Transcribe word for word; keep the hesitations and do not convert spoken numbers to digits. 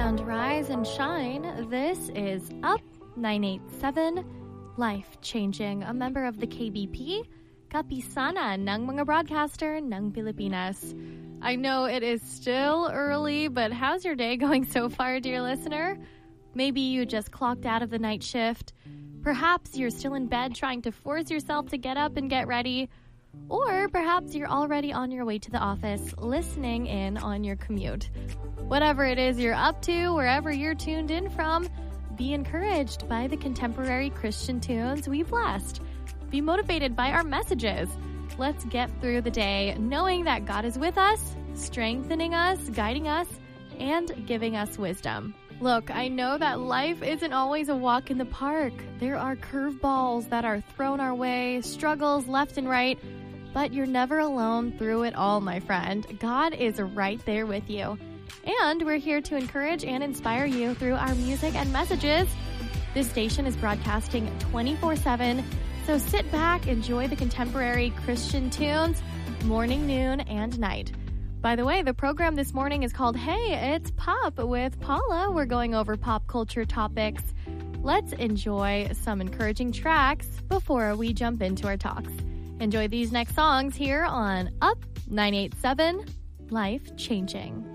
and rise and shine. This is Up nine eighty-seven, Life-Changing, a member of the K B P, kapisanan ng mga broadcaster ng Pilipinas. I know it is still early, but how's your day going so far, dear listener? Maybe you just clocked out of the night shift. Perhaps you're still in bed trying to force yourself to get up and get ready. Or perhaps you're already on your way to the office, listening in on your commute. Whatever it is you're up to, wherever you're tuned in from, be encouraged by the contemporary Christian tunes we blessed. Be motivated by our messages. Let's get through the day knowing that God is with us, strengthening us, guiding us, and giving us wisdom. Look, I know that life isn't always a walk in the park. There are curveballs that are thrown our way, struggles left and right, but you're never alone through it all, my friend. God is right there with you. And we're here to encourage and inspire you through our music and messages. This station is broadcasting twenty-four seven, so sit back, enjoy the contemporary Christian tunes, morning, noon, and night. By the way, the program this morning is called Hey, It's Pop with Paula. We're going over pop culture topics. Let's enjoy some encouraging tracks before we jump into our talks. Enjoy these next songs here on Up nine eighty-seven, Life-Changing.